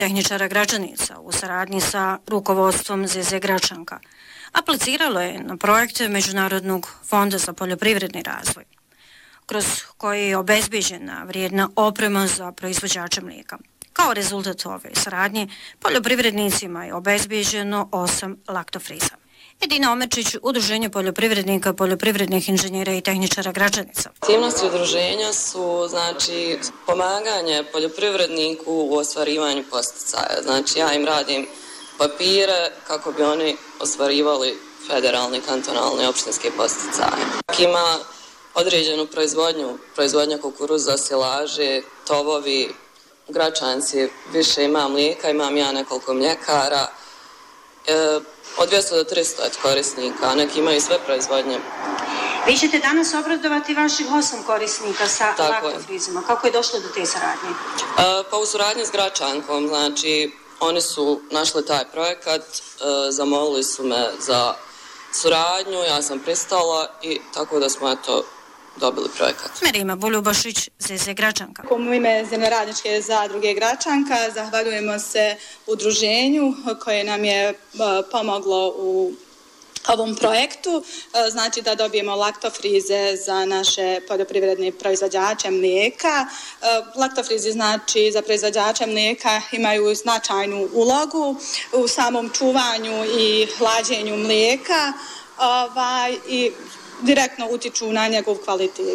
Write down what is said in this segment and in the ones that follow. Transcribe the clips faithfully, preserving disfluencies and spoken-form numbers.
tehničara Gračanica u saradnji sa rukovodstvom Z Z Gračanka apliciralo je na projekte Međunarodnog fonda za poljoprivredni razvoj, kroz koji je obezbeđena vrijedna oprema za proizvođače mlijeka. Kao rezultat ove saradnje, poljoprivrednicima je obezbeđeno osam laktofriza. Edina Omerčić, Udruženje poljoprivrednika, poljoprivrednih inženjera i tehničara Gračanica. Aktivnosti udruženja su znači pomaganje poljoprivredniku u ostvarivanju posticaja. Znači ja im radim papire kako bi oni ostvarivali federalne, kantonalne i opštinske posticaje. Ima određenu proizvodnju, proizvodnja kukuruza, silaže, tovovi, Gračanci više ima mlijeka, imam ja nekoliko mljekara, e, od dvjesto do tristo korisnika, neki imaju sve proizvodnje. Vi ćete danas obradovati vaših osam korisnika sa laktofrizima. Kako je došlo do te saradnje? E, pa u suradnji s Gračankom, znači oni su našli taj projekat, e, zamolili su me za suradnju, ja sam pristala i tako da smo eto dobili projekat. Merima Buljubašić, Z Z Gračanka. U ime Zemljoradničke zadruge Gračanka zahvaljujemo se udruženju koje nam je pomoglo u ovom projektu, znači da dobijemo laktofrize za naše poljoprivredne proizvođače mlijeka. Laktofrizi znači za proizvođače mlijeka imaju značajnu ulogu u samom čuvanju i hlađenju mlijeka ovaj, i direktno utiču na njegov kvalitet.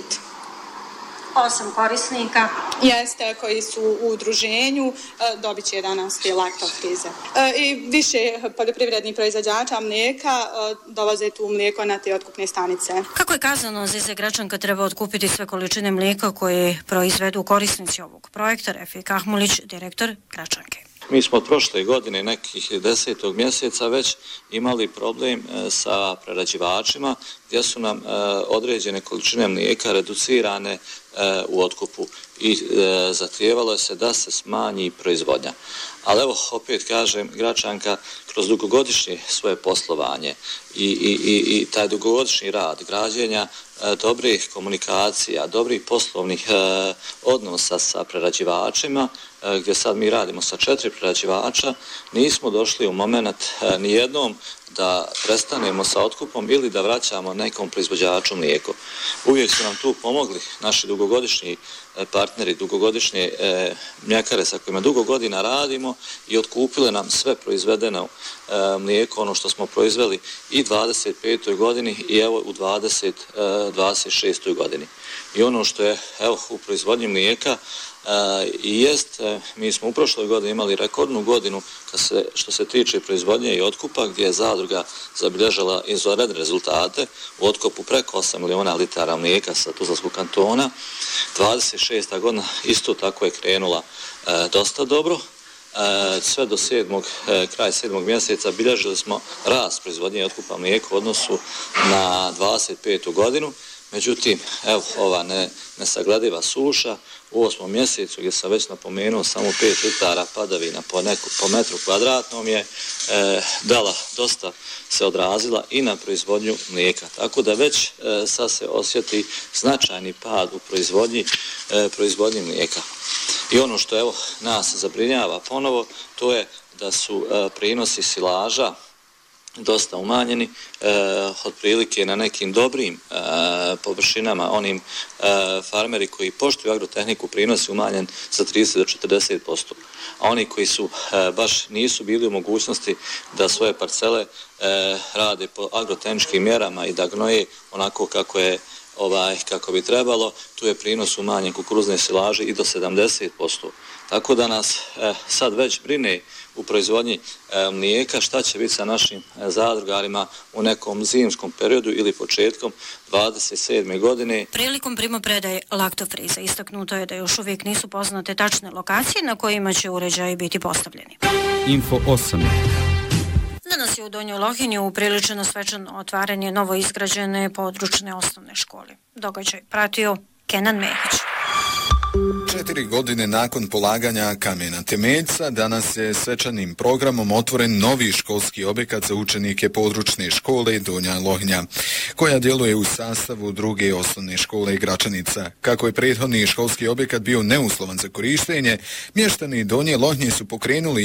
Osam korisnika jeste koji su u udruženju, dobit će danas te laktofrize. I više poljoprivrednih proizvođača mlijeka dolaze tu mlijeko na te otkupne stanice. Kako je kazano, Z Z Gračanka treba otkupiti sve količine mlijeka koje proizvedu korisnici ovog projekta. Refik Ahmulić, direktor Gračanke. Mi smo prošle godine, nekih desetog mjeseca, već imali problem sa prerađivačima gdje su nam određene količine mlijeka reducirane u otkupu i zahtijevalo se da se smanji proizvodnja. Ali evo, opet kažem, Gračanka kroz dugogodišnje svoje poslovanje i, i, i, i taj dugogodišnji rad građenja dobrih komunikacija, dobrih poslovnih odnosa sa prerađivačima, gdje sad mi radimo sa četiri prerađivača, nismo došli u moment nijednom da prestanemo sa otkupom ili da vraćamo nekom proizvođaču mlijeko. Uvijek su nam tu pomogli naši dugogodišnji partneri, dugogodišnje e, mljekare sa kojima dugo godina radimo i otkupile nam sve proizvedeno e, mlijeko, ono što smo proizveli i dvadeset petoj godini i evo u dvadeset, dvadeset šestoj godini. I ono što je evo u proizvodnji mlijeka E, i jest, e, mi smo u prošloj godini imali rekordnu godinu kad se, što se tiče proizvodnje i otkupa, gdje je zadruga zabilježila izvanredne rezultate u otkupu preko osam miliona litara mlijeka sa Tuzlanskog kantona. dvadeset šesta godina isto tako je krenula e, dosta dobro. E, sve do sedmog, e, kraj sedmog mjeseca bilježili smo rast proizvodnje i otkupa mlijeka u odnosu na dvadeset petu godinu. Međutim, evo, ova ne, nesaglediva suša u osmom mjesecu, gdje sam već napomenuo samo pet litara padavina po, neku, po metru kvadratnom je e, dala dosta se odrazila i na proizvodnju mlijeka. Tako da već e, sad se osjeti značajni pad u proizvodnji, e, proizvodnji mlijeka. I ono što evo nas zabrinjava ponovo, to je da su e, prinosi silaža dosta umanjeni, e, otprilike na nekim dobrim e, površinama, onim e, farmeri koji poštuju agrotehniku prinosi umanjen za trideset do četrdeset posto. A oni koji su e, baš nisu bili u mogućnosti da svoje parcele e, rade po agrotehničkim mjerama i da gnoje onako kako je ovaj kako bi trebalo, tu je prinos umanjen kukuruzne silaže i do sedamdeset posto. Tako da nas e, sad već brine u proizvodnji e, mlijeka šta će biti sa našim e, zadrugarima u nekom zimskom periodu ili početkom dvadeset sedme godine. Prilikom primopredaje laktofriza istaknuto je da još uvijek nisu poznate tačne lokacije na kojima će uređaji biti postavljeni. Info osam. Danas je u Donjoj Lohinji upriličeno svečano otvaranje novoizgrađene područne osnovne škole. Događaj pratio Kenan Mehić. Četiri godine nakon polaganja kamena temeljca, danas je svečanim programom otvoren novi školski objekat za učenike područne škole Donja Lohnja, koja djeluje u sastavu druge osnovne škole Gračanica. Kako je prethodni školski objekat bio neuslovan za korištenje, mještani Donje Lohnje su pokrenuli